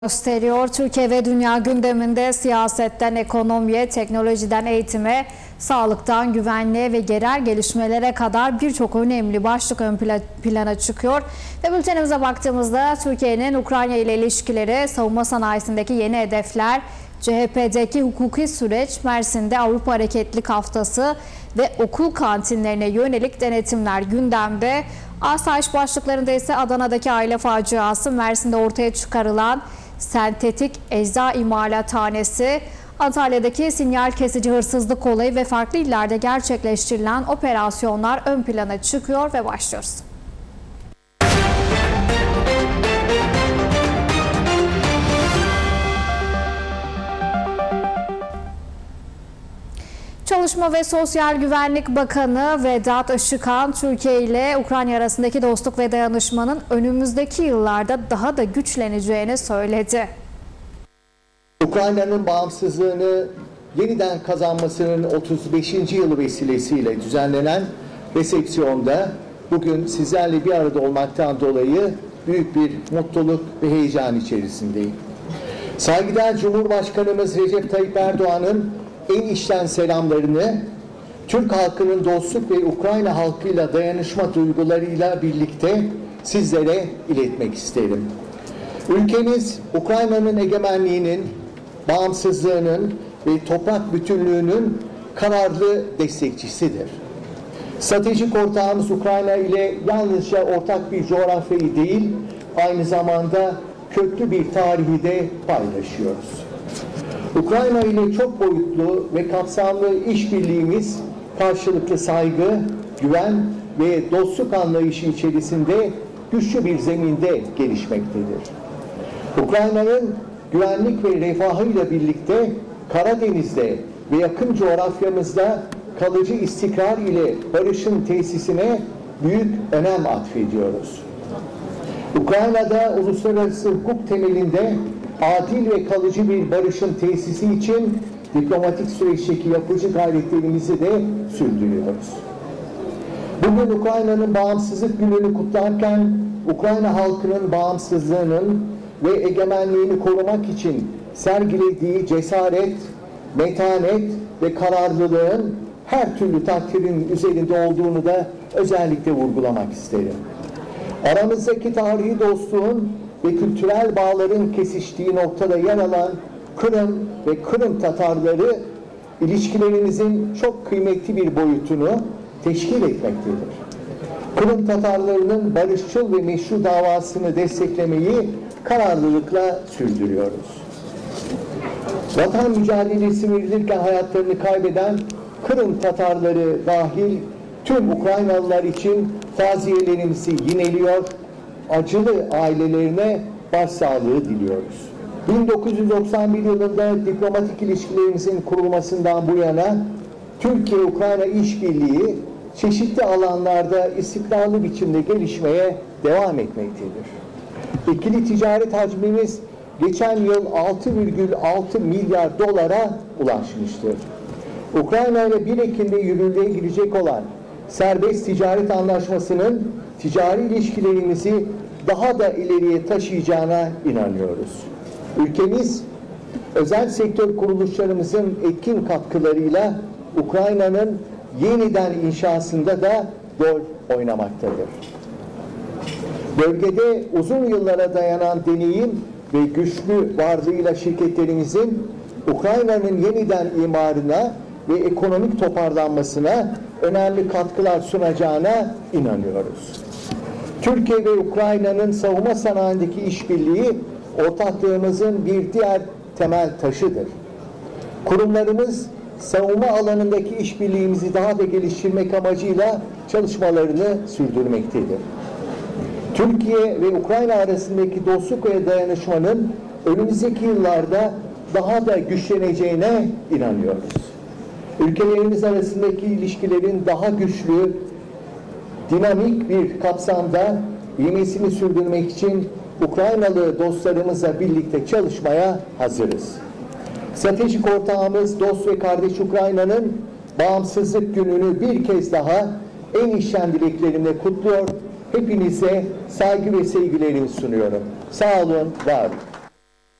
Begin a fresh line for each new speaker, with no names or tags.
Gösteriyor. Türkiye ve dünya gündeminde siyasetten ekonomiye, teknolojiden eğitime, sağlıktan güvenliğe ve yerel gelişmelere kadar birçok önemli başlık ön plana çıkıyor. Ve bültenimize baktığımızda Türkiye'nin Ukrayna ile ilişkileri, savunma sanayisindeki yeni hedefler, CHP'deki hukuki süreç, Mersin'de Avrupa Hareketlilik Haftası ve okul kantinlerine yönelik denetimler gündemde. Asayiş başlıklarında ise Adana'daki aile faciası, Mersin'de ortaya çıkarılan sentetik ecza imalathanesi, Antalya'daki sinyal kesici hırsızlık olayı ve farklı illerde gerçekleştirilen operasyonlar ön plana çıkıyor ve başlıyoruz. Çalışma ve Sosyal Güvenlik Bakanı Vedat Işıkhan, Türkiye ile Ukrayna arasındaki dostluk ve dayanışmanın önümüzdeki yıllarda daha da güçleneceğini söyledi.
Ukrayna'nın bağımsızlığını yeniden kazanmasının 35. yılı vesilesiyle düzenlenen resepsiyonda bugün sizlerle bir arada olmaktan dolayı büyük bir mutluluk ve heyecan içerisindeyim. Saygıdeğer Cumhurbaşkanımız Recep Tayyip Erdoğan'ın en içten selamlarını Türk halkının dostluk ve Ukrayna halkıyla dayanışma duygularıyla birlikte sizlere iletmek isterim. Ülkemiz Ukrayna'nın egemenliğinin, bağımsızlığının ve toprak bütünlüğünün kararlı destekçisidir. Stratejik ortağımız Ukrayna ile yalnızca ortak bir coğrafyayı değil, aynı zamanda köklü bir tarihi de paylaşıyoruz. Ukrayna ile çok boyutlu ve kapsamlı işbirliğimiz karşılıklı saygı, güven ve dostluk anlayışı içerisinde güçlü bir zeminde gelişmektedir. Ukrayna'nın güvenlik ve refahıyla birlikte Karadeniz'de ve yakın coğrafyamızda kalıcı istikrar ile barışın tesisine büyük önem atfediyoruz. Ukrayna'da uluslararası hukuk temelinde adil ve kalıcı bir barışın tesisi için diplomatik süreçteki yapıcı gayretlerimizi de sürdürüyoruz. Bugün Ukrayna'nın bağımsızlık gününü kutlarken Ukrayna halkının bağımsızlığının ve egemenliğini korumak için sergilediği cesaret, metanet ve kararlılığın her türlü takdirin üzerinde olduğunu da özellikle vurgulamak isterim. Aramızdaki tarihi dostluğun ve kültürel bağların kesiştiği noktada yer alan Kırım ve Kırım Tatarları ilişkilerimizin çok kıymetli bir boyutunu teşkil etmektedir. Kırım Tatarlarının barışçıl ve meşru davasını desteklemeyi kararlılıkla sürdürüyoruz. Vatan mücadelesi verilirken hayatlarını kaybeden Kırım Tatarları dahil tüm Ukraynalılar için taziyelerimizi yineliyor, acılı ailelerine başsağlığı diliyoruz. 1991 yılında diplomatik ilişkilerimizin kurulmasından bu yana Türkiye-Ukrayna işbirliği çeşitli alanlarda istikrarlı biçimde gelişmeye devam etmektedir. İkili ticaret hacmimiz geçen yıl 6,6 milyar dolara ulaşmıştır. Ukrayna ile 1 Ekim'de yürürlüğe girecek olan serbest ticaret anlaşmasının ticari ilişkilerimizi daha da ileriye taşıyacağına inanıyoruz. Ülkemiz özel sektör kuruluşlarımızın etkin katkılarıyla Ukrayna'nın yeniden inşasında da rol oynamaktadır. Bölgede uzun yıllara dayanan deneyim ve güçlü varlığıyla şirketlerimizin Ukrayna'nın yeniden imarına ve ekonomik toparlanmasına önemli katkılar sunacağına inanıyoruz. Türkiye ve Ukrayna'nın savunma sanayindeki işbirliği ortaklığımızın bir diğer temel taşıdır. Kurumlarımız savunma alanındaki işbirliğimizi daha da geliştirmek amacıyla çalışmalarını sürdürmektedir. Türkiye ve Ukrayna arasındaki dostluk ve dayanışmanın önümüzdeki yıllarda daha da güçleneceğine inanıyoruz. Ülkelerimiz arasındaki ilişkilerin daha güçlü, dinamik bir kapsamda büyümesini sürdürmek için Ukraynalı dostlarımızla birlikte çalışmaya hazırız. Stratejik ortağımız, dost ve kardeş Ukrayna'nın bağımsızlık gününü bir kez daha en içten dileklerimle kutluyor. Hepinize saygı ve sevgilerimi sunuyorum. Sağ olun, var olun.